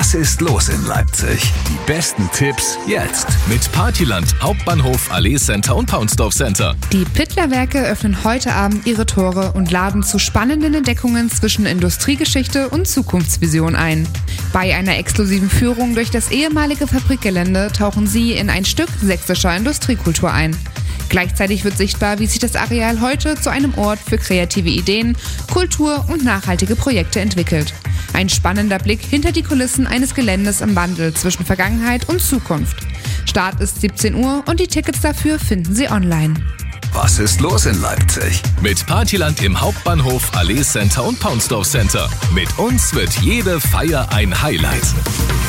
Was ist los in Leipzig? Die besten Tipps jetzt. Mit Partyland, Hauptbahnhof, Allee Center und Paunsdorf Center. Die Pittler-Werke öffnen heute Abend ihre Tore und laden zu spannenden Entdeckungen zwischen Industriegeschichte und Zukunftsvision ein. Bei einer exklusiven Führung durch das ehemalige Fabrikgelände tauchen Sie in ein Stück sächsischer Industriekultur ein. Gleichzeitig wird sichtbar, wie sich das Areal heute zu einem Ort für kreative Ideen, Kultur und nachhaltige Projekte entwickelt. Ein spannender Blick hinter die Kulissen eines Geländes im Wandel zwischen Vergangenheit und Zukunft. Start ist 17 Uhr und die Tickets dafür finden Sie online. Was ist los in Leipzig? Mit Partyland im Hauptbahnhof, Allee Center und Paunsdorf Center. Mit uns wird jede Feier ein Highlight.